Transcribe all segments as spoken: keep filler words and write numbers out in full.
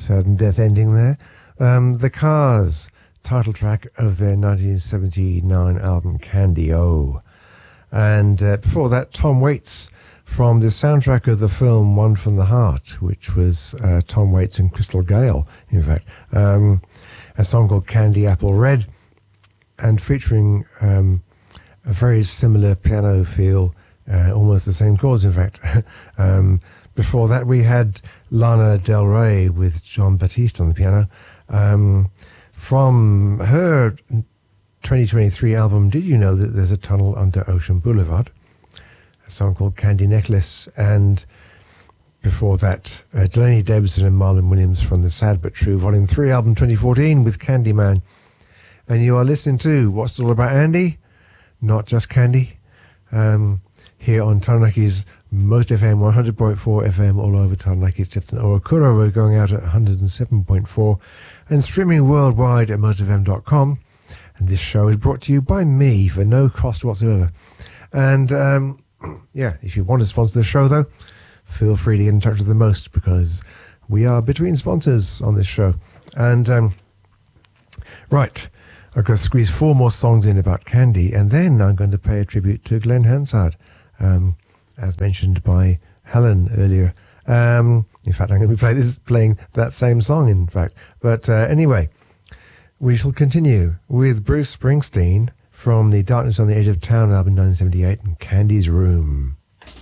Certain death ending there. Um, the Cars, title track of their nineteen seventy-nine album Candy O. And uh, before that, Tom Waits from the soundtrack of the film One from the Heart, which was uh, Tom Waits and Crystal Gale, in fact. Um, a song called Candy Apple Red, and featuring um, a very similar piano feel, uh, almost the same chords, in fact. um, before that, we had Lana Del Rey with John Batiste on the piano. Um, from her twenty twenty-three album, Did You Know That There's a Tunnel Under Ocean Boulevard? A song called Candy Necklace. And before that, uh, Delaney Debs and Marlon Williams from the Sad But True Volume three album twenty fourteen with Candyman. And you are listening to What's It All About Andy? Not Just Candy. Um, here on Taranaki's Most F M, one hundred point four F M all over Taranaki, except in Orakura. We're going out at one hundred seven point four and streaming worldwide at most f m dot com. And this show is brought to you by me for no cost whatsoever. And um, yeah, if you want to sponsor the show, though, feel free to get in touch with the Most, because we are between sponsors on this show. And um, right, I've got to squeeze four more songs in about Candy, and then I'm going to pay a tribute to Glenn Hansard, um, as mentioned by Helen earlier. Um, in fact, I'm going to be play this, playing that same song, in fact. But uh, anyway, we shall continue with Bruce Springsteen from the Darkness on the Edge of Town album nineteen seventy-eight and Candy's Room.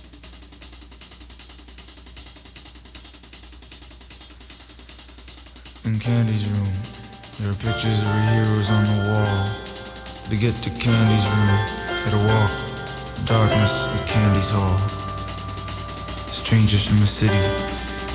In Candy's room, there are pictures of her heroes on the wall. To get to Candy's room, gotta walk darkness at Candy's hall. Strangers from the city